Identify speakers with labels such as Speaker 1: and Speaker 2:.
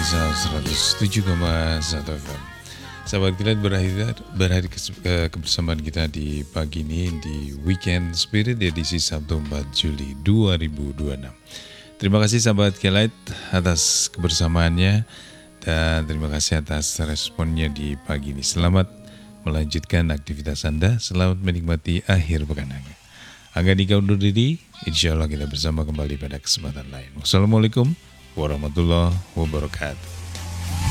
Speaker 1: Universal 107,1 FM. Sahabat kita berhari kebersamaan kita di pagi ini di Weekend Spirit edisi Sabtu 4 Juli 2026. Terima kasih sahabat Kelight atas kebersamaannya dan terima kasih atas responnya di pagi ini. Selamat melanjutkan aktivitas Anda, selamat menikmati akhir pekan Anda. Angga Dika undur diri, insya Allah kita bersama kembali pada kesempatan lain. Wassalamualaikum warahmatullahi wabarakatuh.